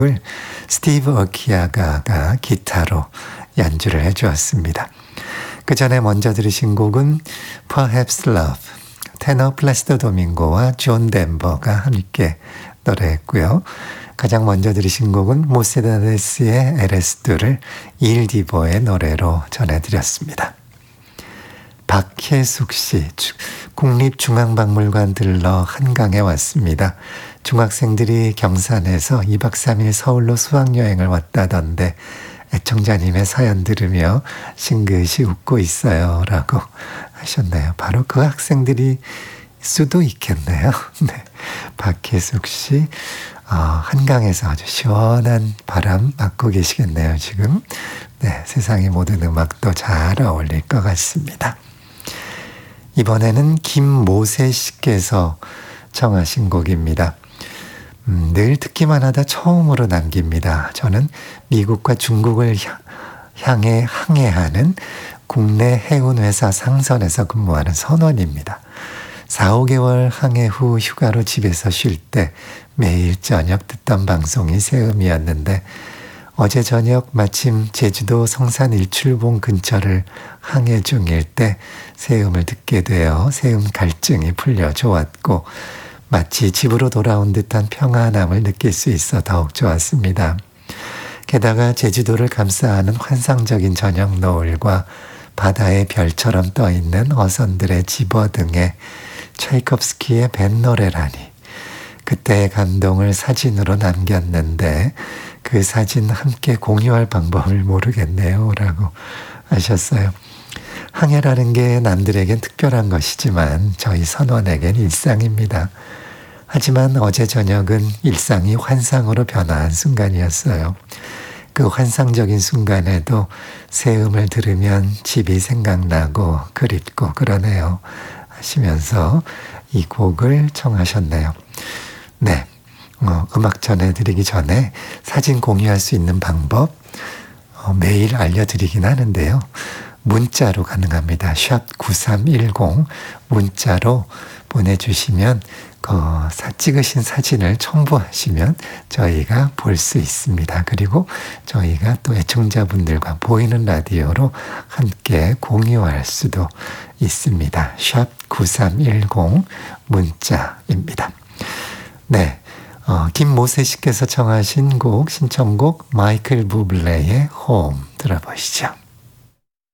스티브 어키아가가 기타로 연주를 해주었습니다. 그 전에 먼저 들으신 곡은 Perhaps Love, 테너 플라시도 도밍고와 존 덴버가 함께 노래했고요. 가장 먼저 들으신 곡은 모세다데스의 에레스두를 일 디보의 노래로 전해드렸습니다. 박혜숙 씨, 국립중앙박물관 들러 한강에 왔습니다. 중학생들이 경산에서 2박 3일 서울로 수학여행을 왔다던데 애청자님의 사연 들으며 싱긋이 웃고 있어요 라고 하셨네요. 바로 그 학생들이 수도 있겠네요. 네. 박혜숙 씨, 한강에서 아주 시원한 바람 맞고 계시겠네요 지금. 네, 세상의 모든 음악도 잘 어울릴 것 같습니다. 이번에는 김모세 씨께서 청하신 곡입니다. 늘 듣기만 하다 처음으로 남깁니다. 저는 미국과 중국을 향해 항해하는 국내 해운회사 상선에서 근무하는 선원입니다. 4, 5개월 항해 후 휴가로 집에서 쉴 때 매일 저녁 듣던 방송이 새음이었는데 어제 저녁 마침 제주도 성산 일출봉 근처를 항해 중일 때 새음을 듣게 되어 새음 갈증이 풀려 좋았고 마치 집으로 돌아온 듯한 평안함을 느낄 수 있어 더욱 좋았습니다. 게다가 제주도를 감싸하는 환상적인 저녁 노을과 바다의 별처럼 떠있는 어선들의 집어등에 차이콥스키의 뱃노래라니 그때의 감동을 사진으로 남겼는데 그 사진 함께 공유할 방법을 모르겠네요 라고 하셨어요. 항해라는 게 남들에겐 특별한 것이지만 저희 선원에겐 일상입니다. 하지만 어제 저녁은 일상이 환상으로 변화한 순간이었어요. 그 환상적인 순간에도 새음을 들으면 집이 생각나고 그립고 그러네요 하시면서 이 곡을 청하셨네요. 네, 음악 전해드리기 전에 사진 공유할 수 있는 방법 매일 알려드리긴 하는데요. 문자로 가능합니다. 샵 9310 문자로 보내주시면 찍으신 사진을 첨부하시면 저희가 볼 수 있습니다. 그리고 저희가 또 애청자분들과 보이는 라디오로 함께 공유할 수도 있습니다. 샵 9310 문자입니다. 네, 김모세 씨께서 청하신 곡 신청곡 마이클 부블레의 홈 들어보시죠.